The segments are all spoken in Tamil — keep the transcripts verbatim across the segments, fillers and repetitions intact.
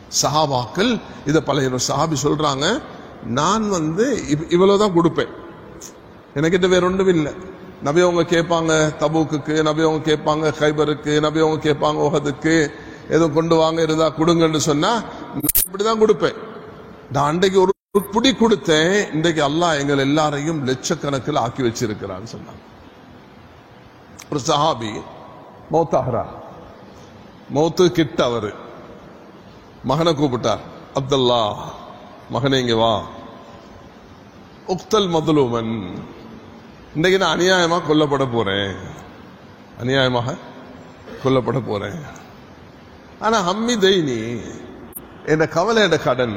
சஹாபாக்கள் இதை பழைய சஹாபி சொல்றாங்க, நான் வந்து இவ்வளவுதான் கொடுப்பேன், எனக்கிட்ட வேற ஒன்றும் இல்லை. நபி அவங்க கேட்பாங்க தபூக்கு, நபி அவங்க கேட்பாங்க கைபருக்கு, நபி அவங்க கேட்பாங்க உஹதுக்கு, ஏதோ கொண்டு வாங்க இருந்தா கொடுங்கன்னு சொன்னா இப்படிதான் கொடுப்பேன். நான் அன்றைக்கு ஒரு புடி கொடுத்தேன், இன்றைக்கு அல்லாஹ் எங்கள் எல்லாரையும் லட்சக்கணக்கில் ஆக்கி வச்சிருக்கிறான்னு சொன்னாங்க. ஒரு சஹாபி மௌத்தாகிறா, மௌத்து கிட்ட அவரு மகனை கூப்பிட்டார், அப்துல்லா மகனே இங்க வா, உக்தல் மதுலூமன், இன்றைக்கு நான் அநியாயமா கொல்லப்பட போறேன், அநியாயமாக கொல்லப்பட போறேன். ஆனா ஹம்மி தைனி, என் கவலை என் கடன்,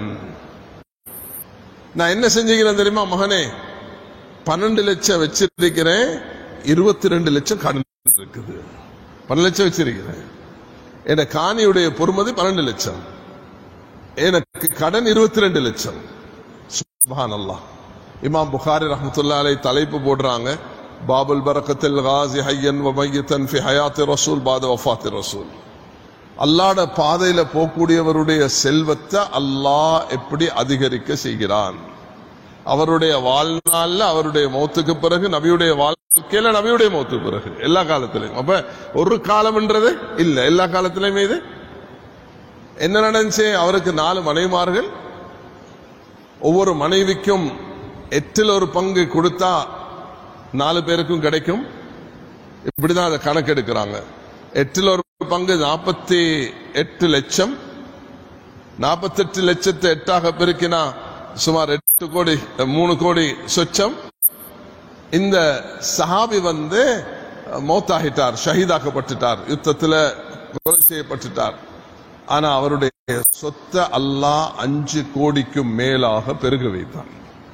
நான் என்ன செஞ்சுக்கிறேன் தெரியுமா மகனே, பன்னெண்டு லட்சம் வச்சிருக்கிறேன், இருபத்தி ரெண்டு லட்சம் கடன் இருக்குது. பன்னெண்டு லட்சம் வச்சிருக்கிறேன், என் காணியுடைய பொறுமதி பன்னெண்டு லட்சம், எனக்கு கடன் இருபத்தி ரெண்டு லட்சம். சுப்ஹானல்லாஹ். இமாம் புகாரி ரஹ்மத்துல்லாஹி அலைஹி தலைப்பு போடுறாங்க, பாபுல் பரக்கத்தில் காஸி ஹய்யன் வ மையத்தன் ஃபி ஹயாத்தி ரசூல் பாத வஃபாத்தி ரசூல். அல்லாஹ்ட பாதையில போகக்கூடியவருடைய செல்வத்தை அல்லாஹ் எப்படி அதிகரிக்க செய்கிறான், அவருடைய வாழ்நாள்ல, அவருடைய மௌத்துக்கு பிறகு, நபியுடைய வாழ்க்கையில, நபியுடைய மௌத்துக்கு பிறகு, எல்லா காலத்திலையும். அப்ப ஒரு காலம்ன்றது இல்ல, எல்லா காலத்திலையுமே இது என்ன நடந்துச்சு, அவருக்கு நாலு மனைவிமார்கள், ஒவ்வொரு மனைவிக்கும் எட்டில் ஒரு பங்கு கொடுத்தா நாலு பேருக்கும் கிடைக்கும், இப்படிதான் அதை கணக்கெடுக்கிறாங்க. எட்டில் ஒரு பங்கு நாற்பத்தி எட்டு லட்சம், நாற்பத்தி எட்டு லட்சத்தை எட்டாக பெருக்கினா சுமார் எட்டு கோடி, மூணு கோடி சொச்சம். இந்த சஹாபி வந்து மௌத்தாகிட்டார், ஷஹீதாக்கப்பட்டுட்டார், யுத்தத்தில் கொலை செய்யப்பட்டுட்டார். ஆனா அவருடைய சொத்தை அல்லாஹ் அஞ்சு கோடிக்கும் மேலாக பெருக வைத்தார்.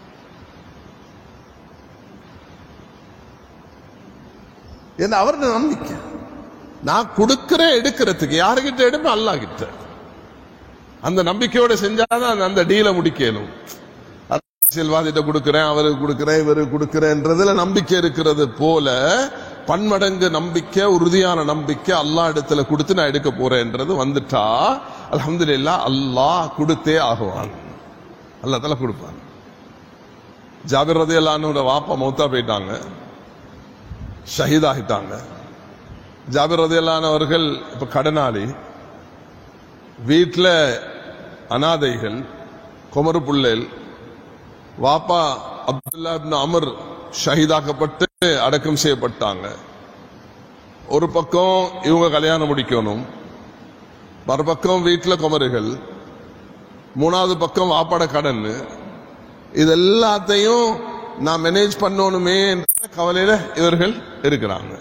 என்ன அவருடைய நம்பிக்கை, நான் கொடுக்கிறேன் எடுக்கிறதுக்கு, யாருகிட்ட எடுப்பேன், அல்லாஹ் கிட்ட. அந்த நம்பிக்கையோட செஞ்சாதான் அந்த டீலை முடிக்கணும். அரசியல்வாதிட்ட கொடுக்கிறேன், அவருக்கு கொடுக்கிறேன், இவருக்கு கொடுக்கிறேன்றதுல நம்பிக்கை இருக்கிறது போல பன்மடங்கு நம்பிக்கை, உறுதியான நம்பிக்கை அல்லாஹ் இடத்துல கொடுத்து நான் எடுக்க போறேன்றது வந்துட்டா அல்ஹம்துலில்லாஹ் அல்லாஹ் கொடுத்தே ஆகுவான், அல்லாஹ் தஆலா கொடுப்பான். ஜாபிர் ரலியல்லாஹு அன்ஹு வாப்பா மௌத்தா போயிட்டாங்க, ஷஹீதாகிட்டாங்க. ஜாபிர் ரலியல்லாஹு அன்ஹு அவர்கள் இப்ப கடனாளி, வீட்டில் அனாதைகள், குமரு புள்ளேல், வாப்பா அப்துல்லா இப்னு அமர் ஷஹீதாக்கப்பட்டு அடக்கம் செய்யப்பட்டாங்க. ஒரு பக்கம் இவங்க கல்யாணம் முடிக்கணும், மறுபக்கம் வீட்டில் குமருகள், மூணாவது பக்கம் வாப்பாட கடன், இது எல்லாத்தையும் நான் மேனேஜ் பண்ணணுமே என்ற கவலையில இவர்கள் இருக்கிறாங்க.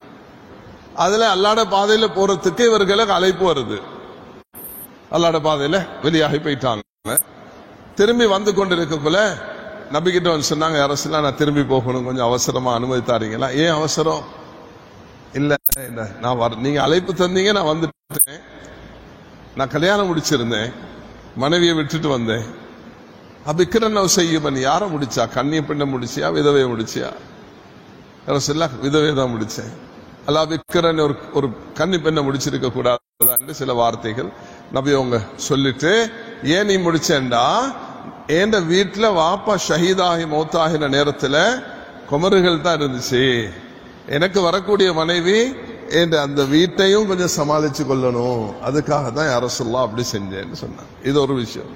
அதுல அல்லாஹ்ட பாதையில போறதுக்கு இவர்களுக்கு அழைப்பு வருது. அல்லாஹ்ட பாதையில வெளியாகி போயிட்டாங்க. திரும்பி வந்து கொண்டிருக்கக்குள்ள நபிகிட்ட வந்து சொன்னாங்க, அரசுலாம் நான் திரும்பி போகணும், கொஞ்சம் அவசரமா அனுமதி தாரீங்களா? ஏன் அவசரம்? இல்ல நான் வர, நீங்க அழைப்பு தந்தீங்க, நான் வந்துட்டேன், நான் கல்யாணம் முடிச்சிருந்தேன், மனைவியை விட்டுட்டு வந்தேன். அபிக்கிரன் செய்யுமன் யார முடிச்சா? கண்ணிய பெண்ணை முடிச்சியா, விதவையை முடிச்சியா? அரசுல விதவையை தான் முடிச்சேன். அல்லா விக்கிரன் ஒரு ஒரு கன்னி பெண்ணை முடிச்சிருக்க கூடாது சில வார்த்தைகள் நபி அவங்க சொல்லிட்டு, ஏன் நீ முடிச்சேன்டா, என் வீட்டுல வாப்பா ஷஹீதாகி மௌத்தாகின நேரத்துல குமருகள் தான் இருந்துச்சு, எனக்கு வரக்கூடிய மனைவி என் அந்த வீட்டையும் கொஞ்சம் சமாளிச்சு கொள்ளணும், அதுக்காக தான் யா ரசூலுல்லாஹ் அப்படி செஞ்சேன்னு சொன்னாங்க. இது ஒரு விஷயம்.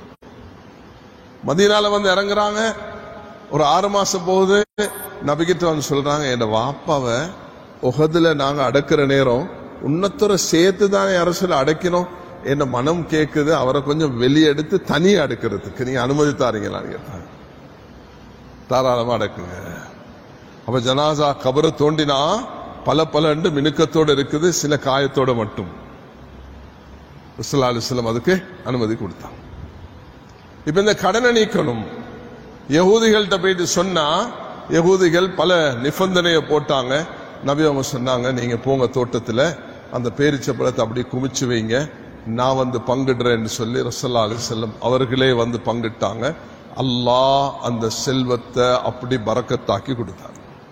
மதீனால வந்து இறங்குறாங்க, ஒரு ஆறு மாசம் போகுது, நபிகிட்ட வந்து சொல்றாங்க, என் வாப்பாவை உஹதுல நாங்க அடக்குற நேரம் உன்னத்தோட சேர்த்து தான் அரசுல அடக்கினோம், என்ன மனம் கேக்குது, அவரை கொஞ்சம் வெளியே எடுத்து தனியா அடுக்கிறதுக்கு நீங்க அனுமதி தாரீங்களான்னு கேட்டாங்க. தாராளமா அடக்குங்க. அப்ப ஜனாசா கபரை தோண்டினா பல பல மினுக்கத்தோட இருக்குது, சில காயத்தோட மட்டும். ஸல்லல்லாஹு அலைஹி வஸல்லம் அதுக்கு அனுமதி கொடுத்தாங்க. இப்ப இந்த கடனை நீக்கணும். யகூதிகள்கிட்ட போயிட்டு சொன்னா, யகூதிகள் பல நிபந்தனையை போட்டாங்க. நபி அவங்க சொன்னாங்க, நீங்க போங்க தோட்டத்துல அந்த பேரிச்சப்பழத்தை அப்படியே குமிச்சு வைங்க, நான் வந்து பங்கிடுறேன்னு சொல்லி ரசூலுல்லாஹி அலைஹி வஸல்லம் அவர்களே வந்து பங்கிட்டாங்க. அல்லாஹ் அந்த செல்வத்தை அப்படி பரக்கத்தாக்கி கொடுத்தாங்க.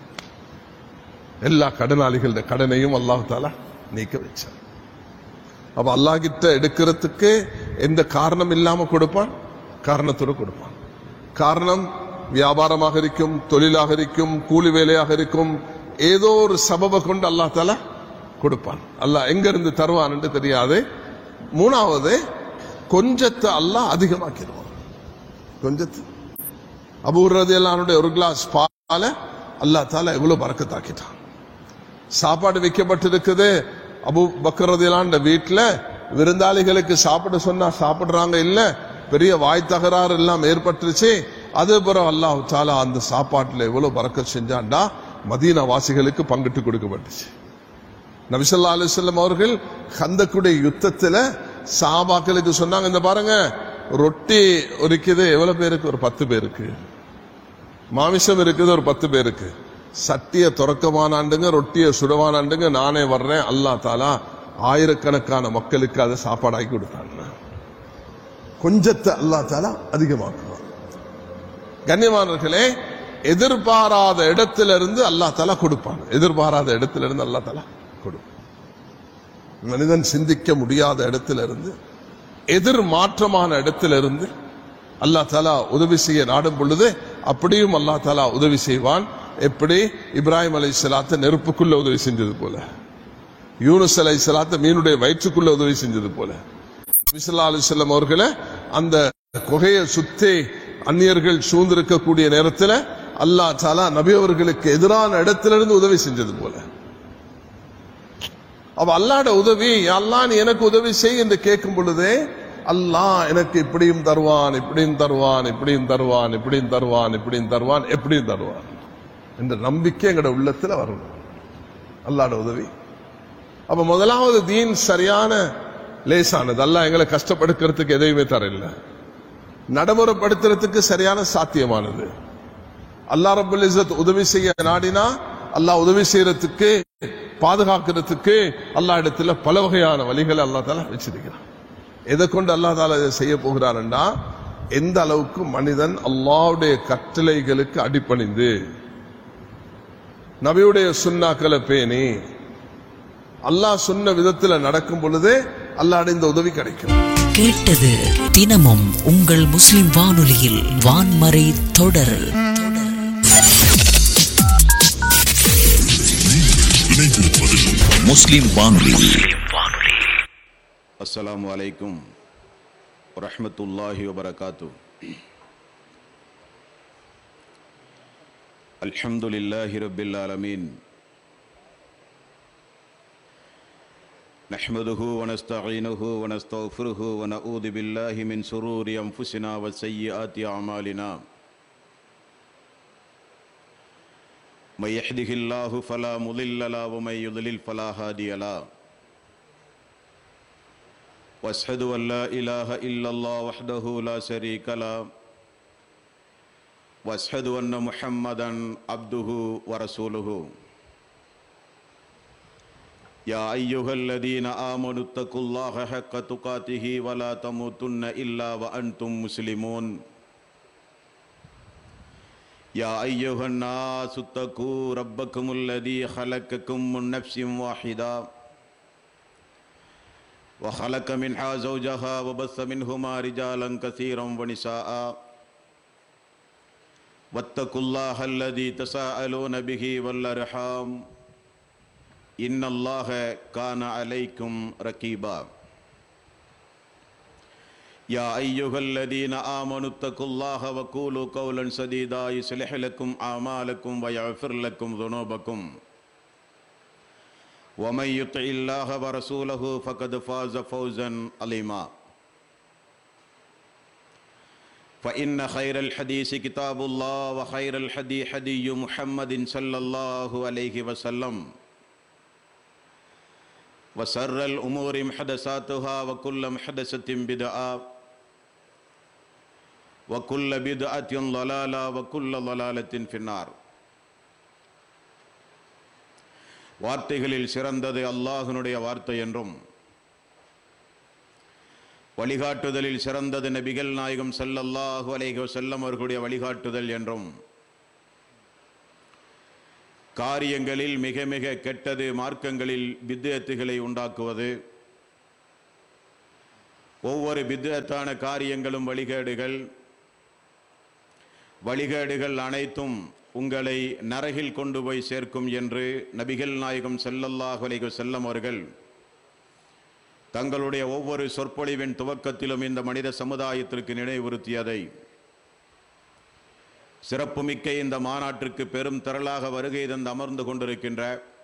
எல்லா கடனாளிகளுடைய கடனையும் அல்லாஹ் தஆலா நீக்க வச்சார். அப்ப அல்லாஹ் கிட்ட எடுக்கிறதுக்கு எந்த காரணம் இல்லாம கொடுப்பான்? காரணத்தோடு கொடுப்பான். காரணம் வியாபாரமாக இருக்கும், தொழிலாக இருக்கும், கூலி வேலையாக இருக்கும், ஏதோ ஒரு சபபை கொண்டு அல்லாஹ் தஆலா கொடுப்பான். அல்லாஹ் எங்க இருந்து தருவான் என்று தெரியாது. மூணாவது, கொஞ்சத்தை அல்லாஹ் அதிகமாக்கிடுவான். கொஞ்சத்து அபூ ரலியல்லாஹு ஒரு கிளாஸ் பாலை அல்லாஹ் தஆலா எவ்வளவு பரக்கத்தாக்கிட்டான். சாப்பாடு வைக்கப்பட்டிருக்குது. அபூ பக்கர் ரலியல்லாஹு வீட்டுல விருந்தாளிகளுக்கு சாப்பிட சொன்னா சாப்பிடுறாங்க இல்ல, பெரிய வாய் தகராறு எல்லாம் ஏற்பட்டுருச்சு. அது பிறகு அல்லாஹ் தஆலா அந்த சாப்பாட்டுல எவ்வளவு பரக்கத் செஞ்சான்டா மதீனா வாசிகளுக்கு பங்கிட்டு கொடுக்கப்பட்டுச்சு. நபி ஸல்லல்லாஹு அலைஹி வஸல்லம் அவர்கள் கந்தக்குடைய யுத்தத்துல சஹாபாக்களுக்கு சொன்னாங்க, இந்த பாருங்க ரொட்டி இருக்குது எவ்வளவு பேருக்கு? ஒரு பத்து பேருக்கு. மாமிசம் இருக்குது ஒரு பத்து பேருக்கு. சட்டிய துறக்கமானாண்டுங்க, ரொட்டிய சுடவானாண்டுங்க, நானே வர்றேன். அல்லாஹ் தஆலா ஆயிரக்கணக்கான மக்களுக்கு அதை சாப்பாடாக்கி கொடுத்தாங்க. கொஞ்சத்தை அல்லாஹ் தஆலா அதிகமாக்குவான். கண்ணியமானவர்களே, எதிர்பாராத இடத்திலிருந்து அல்லாஹ் தஆலா கொடுப்பான். எதிர்பாராத இடத்திலிருந்து அல்லாஹ் தஆலா கொடுப்பான். மனிதன் சிந்திக்க முடியாத இடத்திலிருந்து, எதிர் மாற்றமான இடத்திலிருந்து அல்லாஹ் தஆலா உதவி செய்ய நாடும் பொழுது அப்படியும் அல்லாஹ் தஆலா உதவி செய்வான். எப்படி இப்ராஹிம் அலைஹிஸ்ஸலாத்தை நெருப்புக்குள்ள உதவி செஞ்சது போல, யூனுஸ் அலைஹிஸ்ஸலாத்தை மீனுடைய வயிற்றுக்குள்ள உதவி செஞ்சது போல, நபி ஸல்லல்லாஹு அலைஹி வஸல்லம் அவர்களை அந்த குகையை சுத்தி அந்நியர்கள் சூழ்ந்திருக்கக்கூடிய நேரத்தில் அல்லாஹ் தஆலா நபி அவர்களுக்கு எதிரான இடத்திலிருந்து உதவி செஞ்சது போல. அப்ப அல்லாஹ்ட உதவி, அல்லாஹ் நீ எனக்கு உதவி செய் என்று கேட்கும் பொழுதே அல்லாஹ் எனக்கு இப்படியும் தருவான், இப்படியும் தருவான், இப்படியும் தருவான், இப்படியும் தருவான், இப்படியும் தருவான், எப்படியும் தருவான் என்ற நம்பிக்கை எங்கட உள்ளத்துல வரணும். அல்லாஹ்ட உதவி. அப்ப முதலாவது தீன் சரியான லேசானது. அல்லாஹ் எங்களை கஷ்டப்படுத்துறதுக்கு எதையுமே தரல. நடைமுறைப்படுத்துறதுக்கு சரியான சாத்தியமானது. அல்லாஹ் ரப்பல் இஸ்ஸத் உதவி செய்ய நாடினா அல்லாஹ் உதவி செய்யறதுக்கு, பாதுகாக்கிறதுக்கு அல்லாஹ் இடத்துல பல வகையான வழிகளை அல்லாஹ் தஆலா வச்சிருக்கிறான். எதை கொண்டு அல்லாஹ் தஆலா இதை செய்ய போகிறான்டா, எந்த அளவுக்கு மனிதன் அல்லாஹ்வுடைய கட்டளைகளுக்கு அடிபணிந்து நபியுடைய சுன்னாக்களை பேணி அல்லாஹ் சொன்ன விதத்துல நடக்கும் பொழுது அல்லாஹ்வுடைய இந்த உதவி கிடைக்கும். கேட்டது தினமும் உங்கள் முஸ்லிம் வானொலியில் வான்மறை தொடர். முஸ்லிம் வானொலி. அஸ்ஸலாமு அலைக்கும் வரஹ்மத்துல்லாஹி வபரகாத்துஹு. அல்ஹம்துலில்லாஹி ரப்பில் ஆலமீன். நஹ்மதுஹு வ நஸ்தஈனுஹு வ நஸ்தக்ஃபிருஹு வ நஊது பில்லாஹி மின் ஷுரூரி அன்ஃபுஸினா வ ஸய்யிஆத்தி அமாலினா. من يهده الله فلا مضل له ومن يضلل فلا هادي له. واشهد ان لا اله الا الله وحده لا شريك له واشهد ان محمدا عبده ورسوله. يا ايها الذين امنوا اتقوا الله حق تقاته ولا تموتن الا وانتم مسلمون. يا أيها الناس اتقوا ربكم الذي خلقكم من نفس واحدة وخلق منها زوجها وبث منهما رجالا كثيرا ونساء واتقوا الله الذي تساءلون به والأرحام إن الله كان عليكم رقيبا. يا أيها الذين آمنوا اتقوا الله وقولوا قولا سديدا يصلح لكم أعمالكم ويغفر لكم ذنوبكم ومن يطع الله ورسوله فقد فاز فوزا عظيما. فإن خير الحديث كتاب الله وخير الهدي هدي محمد صلى الله عليه وسلم وشر الأمور محدثاتها وكل محدثة بدعة وكل بدعة ضلالة وكل ضلالة في النار. வார்த்தைகளில் சிறந்தது அல்லாஹ்வுடைய வார்த்தை என்றும், வழிகாட்டுதலில் சிறந்தது நபிகள் நாயகம் ஸல்லல்லாஹு அலைஹி வஸல்லம் அவர்களுடைய வழிகாட்டுதல் என்றும், காரியங்களில் மிக மிக கெட்டது மார்க்கங்களில் பித்அத்துகளை உண்டாக்குவது, ஒவ்வொரு பித்அத்தான காரியங்களும் வழிகேடுகள். வழிகேடுகள் அனைத்தும் உங்களை நரகில் கொண்டு போய் சேர்க்கும் என்று நபிகள் நாயகம் ஸல்லல்லாஹு அலைஹி வஸல்லம் அவர்கள் தங்களுடைய ஒவ்வொரு சொற்பொழிவின் துவக்கத்திலும் இந்த மனித சமுதாயத்திற்கு நினைவுறுத்தியதை சிறப்புமிக்க இந்த மாநாட்டிற்கு பெரும் திரளாக வருகை தந்து அமர்ந்து கொண்டிருக்கின்ற,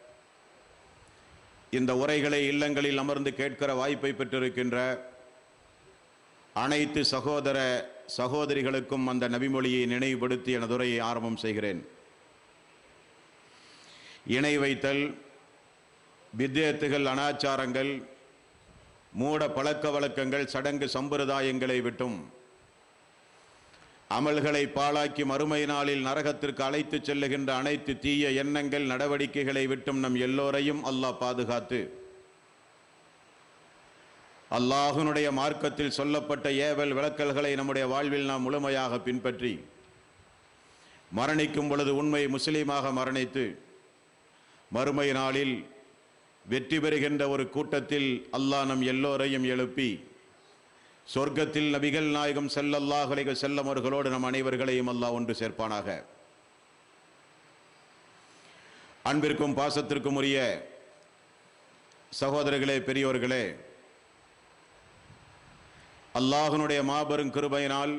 இந்த உரைகளை இல்லங்களில் அமர்ந்து கேட்கிற வாய்ப்பை பெற்றிருக்கின்ற அனைத்து சகோதர சகோதரிகளுக்கும் அந்த நபிமொழியை நினைவுபடுத்தி எனது உரையை ஆரம்பம் செய்கிறேன். இணை வைத்தல், பித்அத்துகள், அனாச்சாரங்கள், மூட பழக்க வழக்கங்கள், சடங்கு சம்பிரதாயங்களை விட்டும் அமல்களை பாழாக்கி மறுமை நாளில் நரகத்திற்கு அழைத்து செல்லுகின்ற அனைத்து தீய எண்ணங்கள், நடவடிக்கைகளை விட்டும் நம் எல்லோரையும் அல்லாஹ் பாதுகாத்து அல்லாஹ்வுடைய மார்க்கத்தில் சொல்லப்பட்ட ஏவல் விளக்கல்களை நம்முடைய வாழ்வில் நாம் முழுமையாக பின்பற்றி மரணிக்கும் பொழுது உண்மை முஸ்லீமாக மரணித்து மறுமை நாளில் வெற்றி பெறுகின்ற ஒரு கூட்டத்தில் அல்லாஹ் நம் எல்லோரையும் எழுப்பி சொர்க்கத்தில் நபிகள் நாயகம் ஸல்லல்லாஹு அலைஹி வஸல்லம் அவர்களோடு நம் அனைவர்களையும் அல்லாஹ் ஒன்று சேர்ப்பானாக. அன்பிற்கும் பாசத்திற்கும் உரிய சகோதரர்களே, பெரியோர்களே, அல்லாஹ்வுடைய மாபெரும் கிருபையினால்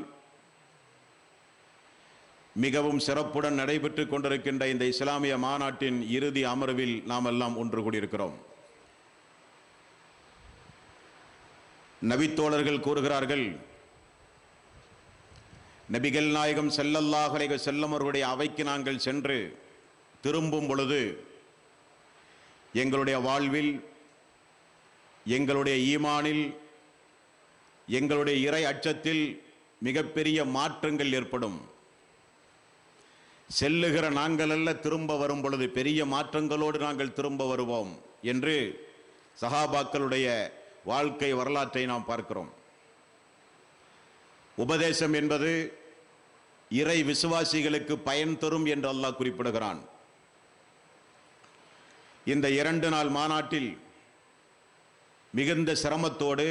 மிகவும் சிறப்புடன் நடைபெற்றுக் கொண்டிருக்கின்ற இந்த இஸ்லாமிய மாநாட்டின் இறுதி அமர்வில் நாம் எல்லாம் ஒன்று கூடியிருக்கிறோம். நபித்தோழர்கள் கூறுகிறார்கள், நபிகள் நாயகம் ஸல்லல்லாஹு அலைஹி வஸல்லம் அவர்களுடைய அவைக்கு நாங்கள் சென்று திரும்பும் பொழுது எங்களுடைய வாழ்வில், எங்களுடைய ஈமானில், எங்களுடைய இறை அச்சத்தில் மிகப்பெரிய மாற்றங்கள் ஏற்படும். செல்லுகிற நாங்கள் அல்ல, திரும்ப வரும் பொழுது பெரிய மாற்றங்களோடு நாங்கள் திரும்ப வருவோம் என்று சஹாபாக்களுடைய வாழ்க்கை வரலாற்றை நாம் பார்க்கிறோம். உபதேசம் என்பது இறை விசுவாசிகளுக்கு பயன் தரும் என்று அல்லாஹ் குறிப்பிடுகிறான். இந்த இரண்டு நாள் மாநாட்டில் மிகுந்த சிரமத்தோடு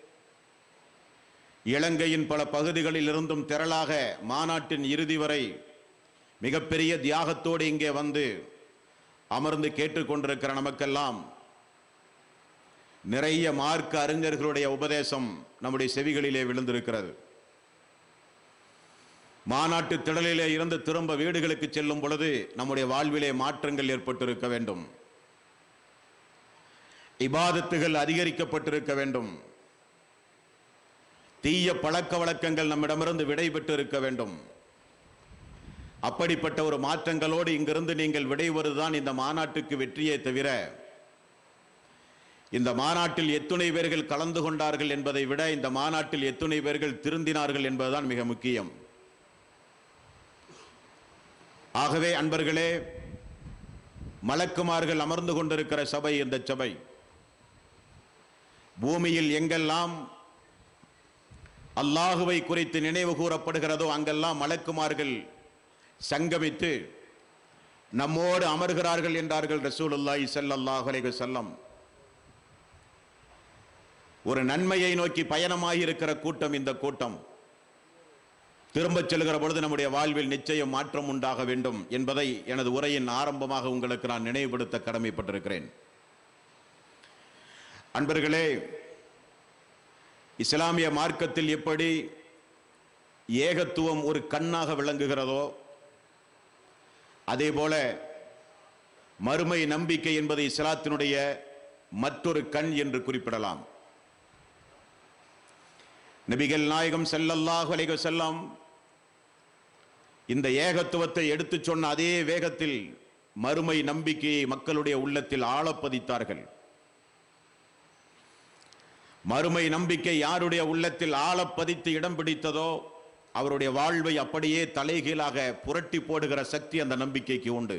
இலங்கையின் பல பகுதிகளில் இருந்தும் திரளாக மாநாட்டின் இறுதி வரை மிகப்பெரிய தியாகத்தோடு இங்கே வந்து அமர்ந்து கேட்டுக்கொண்டிருக்கிற நமக்கெல்லாம் நிறைய மார்க்க அறிஞர்களுடைய உபதேசம் நம்முடைய செவிகளிலே விழுந்திருக்கிறது. மாநாட்டு திடலிலே இருந்து திரும்ப வீடுகளுக்கு செல்லும் பொழுது நம்முடைய வாழ்விலே மாற்றங்கள் ஏற்பட்டிருக்க வேண்டும். இபாதத்துகள் அதிகரிக்கப்பட்டிருக்க வேண்டும். தீய பழக்க வழக்கங்கள் நம்மிடமிருந்து விடைபெற்று இருக்க வேண்டும். அப்படிப்பட்ட ஒரு மாற்றங்களோடு இங்கிருந்து நீங்கள் விடைவருதான் இந்த மாநாட்டுக்கு வெற்றியே தவிர, இந்த மாநாட்டில் எத்துணை பேர்கள் கலந்து கொண்டார்கள் என்பதை விட இந்த மாநாட்டில் எத்துணை பேர்கள் திருந்தினார்கள் என்பதுதான் மிக முக்கியம். ஆகவே அன்பர்களே, மலக்குமார்கள் அமர்ந்து கொண்டிருக்கிற சபை இந்த சபை. பூமியில் எங்கெல்லாம் அல்லாஹுவை குறித்து நினைவு கூறப்படுகிறதோ அங்கெல்லாம் மலக்குமார்கள் சங்கமித்து நம்மோடு அமர்கிறார்கள் என்றார்கள் ரசூலுல்லாஹி ஸல்லல்லாஹு அலைஹி வஸல்லம். ஒரு நன்மையை நோக்கி பயணமாகி இருக்கிற கூட்டம் இந்த கூட்டம். திரும்ப செல்கிற பொழுது நம்முடைய வாழ்வில் நிச்சயம் மாற்றம் உண்டாக வேண்டும் என்பதை எனது உரையின் ஆரம்பமாக உங்களுக்கு நான் நினைவுபடுத்த கடமைப்பட்டிருக்கிறேன். அன்பர்களே, இஸ்லாமிய மார்க்கத்தில் எப்படி ஏகத்துவம் ஒரு கண்ணாக விளங்குகிறதோ அதே போல மறுமை நம்பிக்கை என்பது இஸ்லாத்தினுடைய மற்றொரு கண் என்று குறிப்பிடலாம். நபிகள் நாயகம் ஸல்லல்லாஹு அலைஹி வஸல்லம் இந்த ஏகத்துவத்தை எடுத்துச் சொன்ன அதே வேகத்தில் மறுமை நம்பிக்கையை மக்களுடைய உள்ளத்தில் ஆழப்பதித்தார்கள். மறுமை நம்பிக்கை யாருடைய உள்ளத்தில் ஆழப்பதித்து இடம் பிடித்ததோ அவருடைய வாழ்வை அப்படியே தலைகீழாக புரட்டி போடுகிற சக்தி அந்த நம்பிக்கைக்கு உண்டு.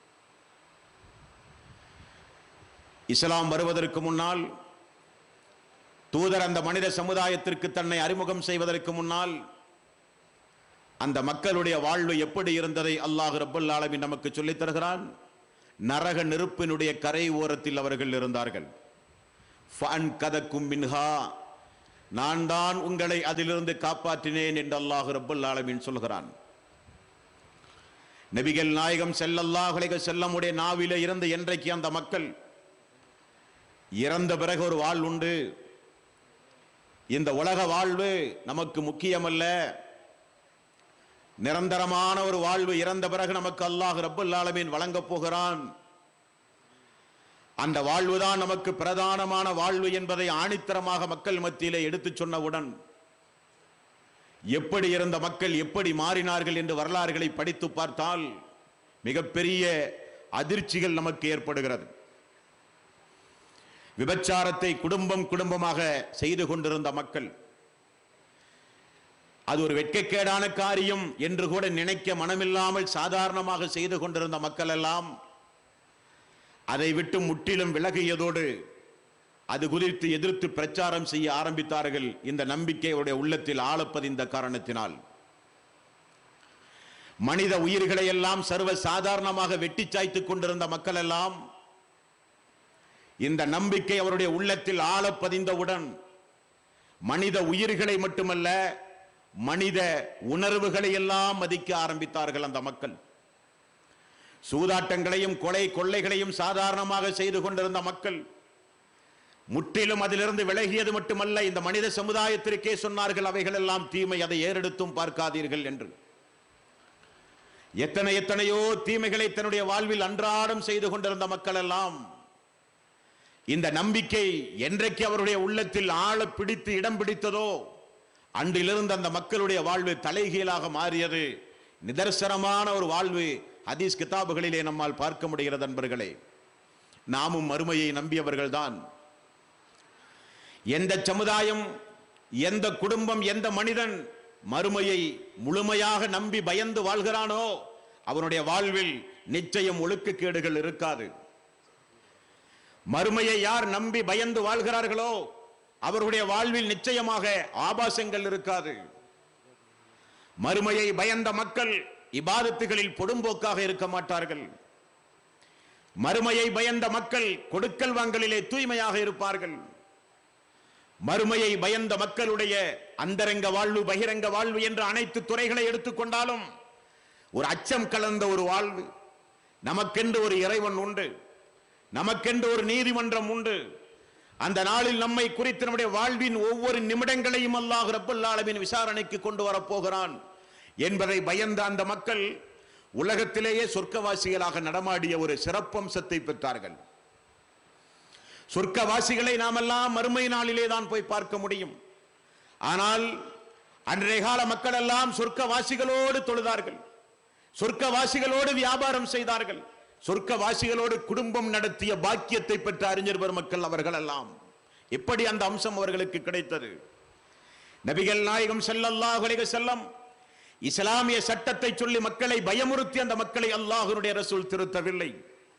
இஸ்லாம் வருவதற்கு முன்னால், தூதர் அந்த மனித சமுதாயத்திற்கு தன்னை அறிமுகம் செய்வதற்கு முன்னால் அந்த மக்களுடைய வாழ்வு எப்படி இருந்ததை அல்லாஹ் ரப்பல் ஆலமீன் நமக்கு சொல்லித் தருகிறான். நரக நெருப்பினுடைய கரை ஓரத்தில் அவர்கள் இருந்தார்கள். ஃபன் கதக்கும் மின்ஹா, நான் தான் உங்களை அதிலிருந்து காப்பாற்றினேன் என்று அல்லாஹ் ரப்பல் ஆலமீன் சொல்கிறான். நபிகள் நாயகம் ஸல்லல்லாஹு அலைஹி வஸல்லமுடைய நாவிலே இருந்து என்றைக்கு அந்த மக்கள் இறந்த பிறகு ஒரு வாழ்வு உண்டு, இந்த உலக வாழ்வு நமக்கு முக்கியமல்ல, நிரந்தரமான ஒரு வாழ்வு இறந்த பிறகு நமக்கு அல்லாஹ் ரப்பல் ஆலமீன் வழங்கப் போகிறான், அந்த வாழ்வுதான் நமக்கு பிரதானமான வாழ்வு என்பதை ஆணித்தரமாக மக்கள் மத்தியிலே எடுத்துச் சொன்னவுடன் எப்படி இருந்த மக்கள் எப்படி மாறினார்கள் என்று வரலாறுகளை படித்து பார்த்தால் மிகப்பெரிய அதிர்ச்சிகள் நமக்கு ஏற்படுகிறது. விபச்சாரத்தை குடும்பம் குடும்பமாக செய்து கொண்டிருந்த மக்கள், அது ஒரு வெட்கக்கேடான காரியம் என்று கூட நினைக்க மனமில்லாமல் சாதாரணமாக செய்து கொண்டிருந்த மக்கள் எல்லாம் அதை விட்டு முற்றிலும் விலகியதோடு அது குறித்து எதிர்த்து பிரச்சாரம் செய்ய ஆரம்பித்தார்கள். இந்த நம்பிக்கையுடைய உள்ளத்தில் ஆளப்பதிந்த காரணத்தினால் மனித உயிர்களை எல்லாம் சர்வ சாதாரணமாக வெட்டி சாய்த்துக் கொண்டிருந்த மக்கள் எல்லாம் இந்த நம்பிக்கை அவருடைய உள்ளத்தில் ஆளப்பதிந்தவுடன் மனித உயிர்களை மட்டுமல்ல மனித உணர்வுகளை எல்லாம் மதிக்க ஆரம்பித்தார்கள். அந்த மக்கள் சூதாட்டங்களையும் கொலை கொள்ளைகளையும் சாதாரணமாக செய்து கொண்டிருந்த மக்கள் முற்றிலும் அதிலிருந்து விலகியது மட்டுமல்ல, இந்த மனித சமுதாயத்திற்கே சொன்னார்கள் அவைகள் எல்லாம் தீமை, அதை ஏறெடுத்தும் பார்க்காதீர்கள் என்று. எத்தனை எத்தனையோ தீமைகளை தன்னுடைய வாழ்வில் அன்றாடம் செய்து கொண்டிருந்த மக்கள் எல்லாம் இந்த நம்பிக்கை என்றைக்கு அவருடைய உள்ளத்தில் ஆழ பிடித்து இடம் பிடித்ததோ அன்றிலிருந்து அந்த மக்களுடைய வாழ்வு தலைகீழாக மாறியது. நிதர்சனமான ஒரு வாழ்வு ஹதீஸ் கிதாபுகளிலே நம்மால் பார்க்க முடிகிறது. நண்பர்களே, நாமும் மறுமையை நம்பியவர்கள் தான். எந்த சமுதாயம், எந்த குடும்பம், எந்த மனிதன் மறுமையை முழுமையாக நம்பி பயந்து வாழ்கிறானோ அவனுடைய வாழ்வில் நிச்சயம் ஒழுக்கக்கேடுகள் இருக்காது. மறுமையை யார் நம்பி பயந்து வாழ்கிறார்களோ அவருடைய வாழ்வில் நிச்சயமாக ஆபாசங்கள் இருக்காது. மறுமையை பயந்த மக்கள் இபாதத்துகளில் பொடும்போக்காக இருக்க மாட்டார்கள். மறுமையை பயந்த மக்கள் கொடுக்கல் வாங்கலிலே தூய்மையாக இருப்பார்கள். மறுமையை பயந்த மக்களுடைய அந்தரங்க வாழ்வு, பகிரங்க வாழ்வு என்ற அனைத்து துறைகளை எடுத்துக்கொண்டாலும் ஒரு அச்சம் கலந்த ஒரு வாழ்வு. நமக்கென்று ஒரு இறைவன் உண்டு, நமக்கென்று ஒரு நீதிமன்றம் உண்டு. அந்த நாளில் நம்மை குறித்து நம்முடைய வாழ்வின் ஒவ்வொரு நிமிடங்களையும் அல்லாஹ் ரப்பல் ஆலமீன் விசாரணைக்கு கொண்டு வரப்போகிறான் என்பதை பயந்த அந்த மக்கள் உலகத்திலேயே சொர்க்கவாசிகளாக நடமாடிய ஒரு சிறப்பம்சத்தை பெற்றார்கள். சொர்க்கவாசிகளை நாமெல்லாம் மறுமை நாளிலே தான் போய் பார்க்க முடியும். ஆனால் அன்றைய கால மக்கள் எல்லாம் சொர்க்கவாசிகளோடு தொழுதார்கள், சொர்க்கவாசிகளோடு வியாபாரம் செய்தார்கள், சொர்க்கவாசிகளோடு குடும்பம் நடத்திய பாக்கியத்தை பெற்ற அறிஞர் பெருமக்கள் அவர்கள் எல்லாம். எப்படி அந்த அம்சம் அவர்களுக்கு கிடைத்தது? நபிகள் நாயகம் ஸல்லல்லாஹு அலைஹி வஸல்லம் இஸ்லாமிய சட்டத்தை சொல்லி மக்களை பயமுறுத்தி அந்த மக்களை அல்லாஹ்வுடைய ரசூல் திருத்தவில்லை.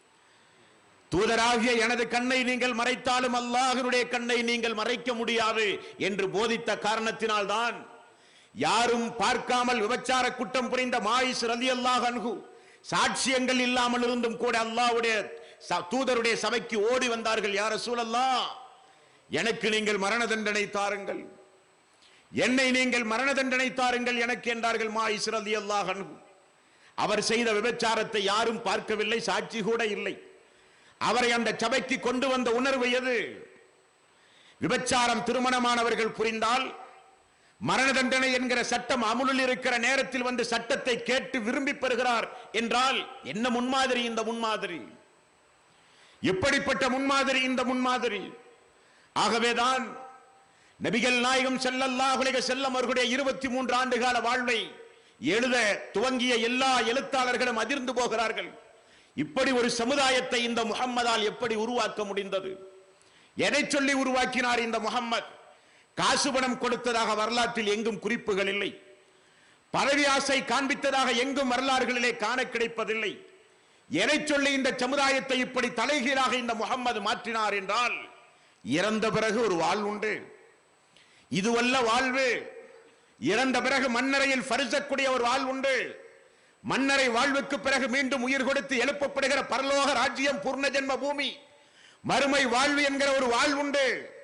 தூதராகிய எனது கண்ணை நீங்கள் மறைத்தாலும் அல்லாஹ்வுடைய கண்ணை நீங்கள் மறைக்க முடியாது என்று போதித்த காரணத்தினால் தான் யாரும் பார்க்காமல் விபச்சார குற்றம் புரிந்த மாயிஸ் ரலியல்லாஹு அன்ஹு சாட்சியங்கள் இல்லாமல் இருந்தும் கூட அல்லாஹ்வுடைய தூதருடைய சபைக்கு ஓடி வந்தார்கள். யா ரசூலல்லாஹ், எனக்கு நீங்கள் மரண தண்டனை தாருங்கள், என்னை நீங்கள் மரண தண்டனை தாருங்கள் எனக்கு என்றார்கள் மாயிஸ் ரலியல்லாஹு அன்ஹு. அவர் செய்த விபச்சாரத்தை யாரும் பார்க்கவில்லை, சாட்சி கூட இல்லை. அவரை அந்த சபைக்கு கொண்டு வந்த உணர்வு எது? விபச்சாரம் திருமணமானவர்கள் புரிந்தால் மரண தண்டனை என்கிற சட்டம் அமுலில் இருக்கிற நேரத்தில் வந்து சட்டத்தை கேட்டு விரும்பி பெறுகிறார் என்றால் என்ன முன்மாதிரி இந்த முன்மாதிரி? எப்படிப்பட்ட முன்மாதிரி இந்த முன்மாதிரி? ஆகவேதான் நபிகள் நாயகம் ஸல்லல்லாஹு அலைஹி வஸல்லம் அவர்களுடைய இருபத்தி மூன்று ஆண்டு கால வாழ்வை எழுத துவங்கிய எல்லா எழுத்தாளர்களும் அதிர்ந்து போகிறார்கள். இப்படி ஒரு சமுதாயத்தை இந்த முஹம்மதால் எப்படி உருவாக்க முடிந்தது? எதை சொல்லி உருவாக்கினார் இந்த முஹம்மத்? காசு பணம் கொடுத்ததாக வரலாற்றில் எங்கும் குறிப்புகள் இல்லை. பதவி ஆசை காண்பித்ததாக எங்கும் வரலாறுகளிலே காண கிடைப்பதில்லை. எதை சொல்லி இந்த சமுதாயத்தை இப்படி தலைகீழாக இந்த முஹம்மது மாற்றினார் என்றால், இறந்த பிறகு ஒரு வாழ்வு உண்டு. இதுவல்ல வாழ்வு. இறந்த பிறகு மண்ணறையில் பரிசக்கூடிய ஒரு வாழ்வு உண்டு. மன்னரை வாழ்வுக்கு பிறகு மீண்டும் உயிர் கொடுத்து எழுப்பப்படுகிற பரலோக ராஜ்யம், பூர்ண ஜென்ம பூமி, மறுமை வாழ்வு என்கிற ஒரு வாழ்வுண்டு.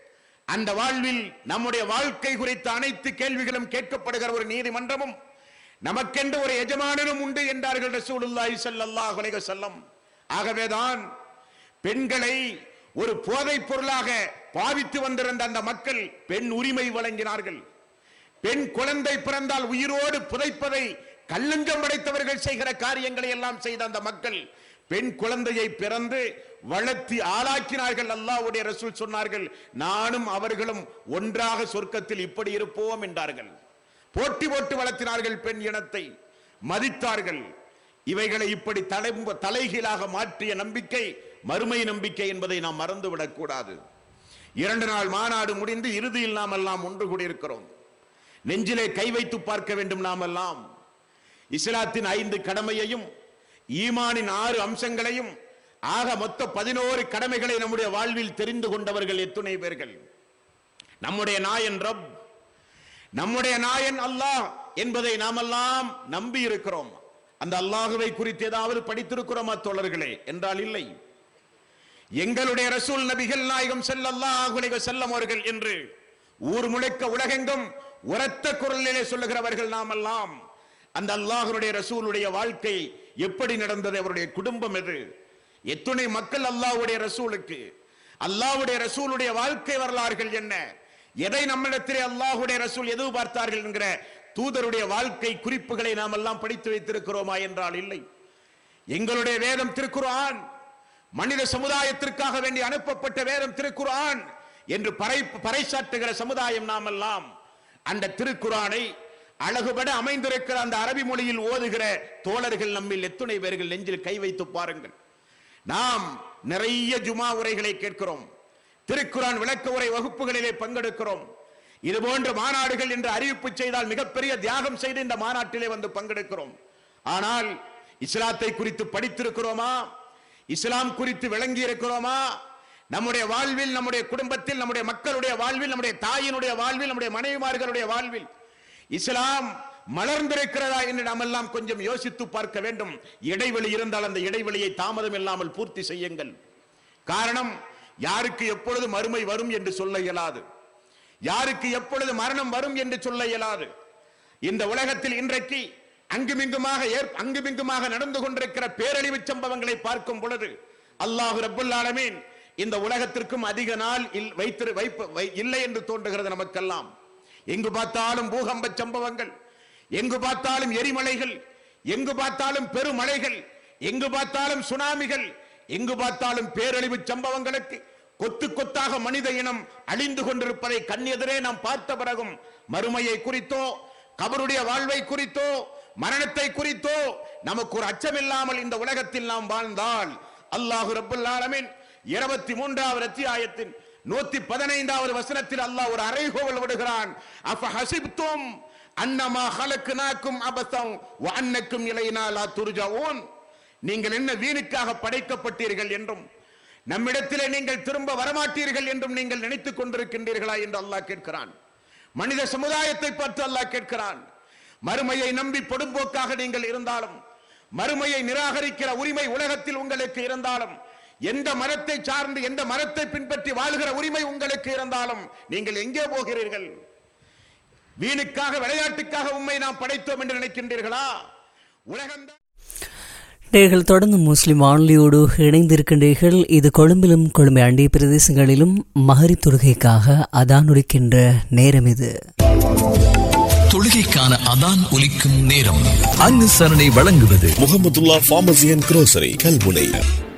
அந்த வாழ்வில் நம்முடைய வாழ்க்கை குறித்த அனைத்து கேள்விகளும் கேட்கப்படுகிற ஒரு நீதிமன்றமும் நமக்கென்று ஒரு எஜமானனும் உண்டு என்றார்கள் ரசூலுல்லாஹி ஸல்லல்லாஹு அலைஹி வஸல்லம். ஆகவேதான் பெண்களை ஒரு போதைப் பொருளாக பாவித்து வந்திருந்த அந்த மக்கள் பெண் உரிமை வழங்கினார்கள். பெண் குழந்தை பிறந்தால் உயிரோடு புதைப்பதை கல்லஞ்சம் படைத்தவர்கள் செய்கிற காரியங்களை எல்லாம் செய்த அந்த மக்கள் பெண் குழந்தையை பிறந்து வளர்த்தி ஆளாக்கினார்கள். அல்லாஹ்வுடைய ரசூல் சொன்னார்கள், நானும் அவர்களும் ஒன்றாக சொர்க்கத்தில் இப்படி இருப்போம் என்றார்கள். போட்டி போட்டு வளர்த்தினார்கள், பெண் இனத்தை மதித்தார்கள். இவைகளை இப்படி தலைகீழாக மாற்றிய நம்பிக்கை மறுமை நம்பிக்கை என்பதை நாம் மறந்துவிடக் கூடாது. இரண்டு நாள் மாநாடு முடிந்து இறுதியில் நாம் எல்லாம் ஒன்று கூடியிருக்கிறோம். நெஞ்சிலே கை வைத்து பார்க்க வேண்டும். நாம் எல்லாம் இஸ்லாத்தின் ஐந்து கடமையையும் ஈமானின் ஆறு அம்சங்களையும் ஆக மொத்த பதினோரு கடமைகளை நம்முடைய வாழ்வில் தெரிந்து கொண்டவர்கள் எத்துணை பேர்கள்? நம்முடைய நாயன் ரப், நம்முடைய நாயன் அல்லாஹ் என்பதை நாமெல்லாம் நம்பி இருக்கிறோம். அந்த அல்லாஹுவை குறித்து ஏதாவது படித்திருக்கிறோமா தோழர்களே? என்றால் இல்லை. எங்களுடைய ரசூல் நபிகள் நாயகம் ஸல்லல்லாஹு அலைஹி வஸல்லம் அவர்கள் என்று ஊர் முழுக்க உலகெங்கும் உரத்த குரலிலே சொல்லுகிறவர்கள் நாமெல்லாம் அந்த அல்லாஹ்வுடைய ரசூலுடைய வாழ்க்கை எப்படி நடந்தது, அவருடைய குடும்பம் எது, எத்துணை மக்கள் அல்லாஹ்வுடைய ரசூலுக்கு, அல்லாஹ்வுடைய ரசூலுடைய வாழ்க்கை வரலாறுகள் என்ன, எதை நம்மிடத்திலே அல்லாஹ்வுடைய ரசூல் எது பார்த்தார்கள் என்கிற தூதருடைய வாழ்க்கை குறிப்புகளை நாம் எல்லாம் படித்து வைத்திருக்கிறோமா என்றால் இல்லை. எங்களுடைய வேதம் திருக்குர்ஆன், மனித சமுதாயத்திற்காக வேண்டி அனுப்பப்பட்ட வேதம் திருக்குர்ஆன் என்று பறை பறைசாற்றுகிற சமுதாயம் நாம் எல்லாம். அந்த திருக்குர்ஆனை அழகுபட அமைந்திருக்கிற அந்த அரபி மொழியில் ஓதுகிற தோழர்கள் நம்மில் எத்துணை பேர்கள் நெஞ்சில் கை வைத்து பாருங்கள். நாம் நிறைய ஜுமா உரைகளை கேட்கிறோம், திருக்குர்ஆன் விளக்க உரை வகுப்புகளிலே பங்கெடுக்கிறோம். இது போன்ற மாநாடுகள் என்று அறிவிப்பு செய்தால் மிகப்பெரிய தியாகம் செய்து இந்த மாநாட்டிலே வந்து பங்கெடுக்கிறோம். ஆனால் இஸ்லாத்தை குறித்து படித்திருக்கிறோமா? இஸ்லாம் குறித்து விளங்கி இருக்கிறோமா? நம்முடைய வாழ்வில், நம்முடைய குடும்பத்தில், நம்முடைய மக்களுடைய வாழ்வில், நம்முடைய தாயினுடைய வாழ்வில், நம்முடைய மனைவிமார்களுடைய வாழ்வில் இஸ்லாம் மலர்ந்திருக்கிறதா என்று நாம் எல்லாம் கொஞ்சம் யோசித்து பார்க்க வேண்டும். இடைவெளி இருந்தால் அந்த இடைவெளியை தாமதம் இல்லாமல் பூர்த்தி செய்யுங்கள். காரணம், யாருக்கு எப்பொழுது மறுமை வரும் என்று சொல்ல இயலாது, யாருக்கு எப்பொழுது மரணம் வரும் என்று சொல்ல இயலாது. இந்த உலகத்தில் இன்றைக்கு அங்குமிங்குமாக அங்குமிங்குமாக நடந்து கொண்டிருக்கிற பேரழிவு சம்பவங்களை பார்க்கும் பொழுது அல்லாஹ் ரப்பல் ஆலமீன் இந்த உலகத்திற்கும் அதிக நாள் வைத்து இல்லை என்று தோன்றுகிறது நமக்கெல்லாம். எங்கு பார்த்தாலும் பூகம்ப சம்பவங்கள், எங்கு பார்த்தாலும் எரிமலைகள், எங்கு பார்த்தாலும் பெருமழைகள், எங்கு பார்த்தாலும் சுனாமிகள், எங்கு பார்த்தாலும் பேரழிவு சம்பவங்களுக்கு கொத்து கொத்தாக மனித இனம் அழிந்து கொண்டிருப்பதை கண்ணெதிரே நாம் பார்த்த பிறகும் மறுமையை குறித்தோ, கபருடைய வாழ்வை குறித்தோ, மரணத்தை குறித்தோ நமக்கு ஒரு அச்சமில்லாமல் இந்த உலகத்தில் நாம் வாழ்ந்தால் அல்லாஹ் ரப்பல் ஆலமீன் இருபத்தி மூன்றாவது அத்தியாயத்தின் நூத்தி பதினைந்தாவது வசனத்தில் அல்லாஹ் ஒரு அறைகோவல் விடுகிறான். அஃபஹஸிப்தும் அன்னமா ஹலக்னாக்கும் அபஸன் வ அன்னக்கும் இலைனா லா துர்ஜஊன். நீங்கள் என்ன வீணுக்காக படைக்கப்பட்டீர்கள் என்றும் நம்மிடத்திலே நீங்கள் திரும்ப வரமாட்டீர்கள் என்றும் நீங்கள் நினைத்துக் கொண்டிருக்கின்றீர்களா என்று அல்லாஹ் கேட்கிறான். மனித சமுதாயத்தை பார்த்து அல்லாஹ் கேட்கிறான். மறுமையை நம்பி பொடும்போக்காக நீங்கள் இருந்தாலும், மறுமையை நிராகரிக்கிற உரிமை உலகத்தில் உங்களுக்கு இருந்தாலும், எந்த மரத்தை சார்ந்து எந்த மரத்தை பின்பற்றி வாழ்கிற உரிமை உங்களுக்கு இருந்தாலும் நீங்கள் எங்கே போகிறீர்கள்? வீணுக்காக விளையாட்டுக்காக உண்மை நாம் படைத்தோம் என்று நினைக்கின்றீர்களா? உலகம்தான். நீங்கள் தொடர்ந்து முஸ்லிம் வானொலியோடு இணைந்திருக்கின்றீர்கள். இது கொழும்பிலும் கொழும்பை அண்டிய பிரதேசங்களிலும் மகரிப் தொழுகைக்காக அதான் ஒலிக்கின்ற நேரம். இது தொழுகைக்கான அதான் ஒலிக்கும் நேரம். அனுசரணை வழங்குவது Mahmudullah pharmacy and grocery Kalmunai.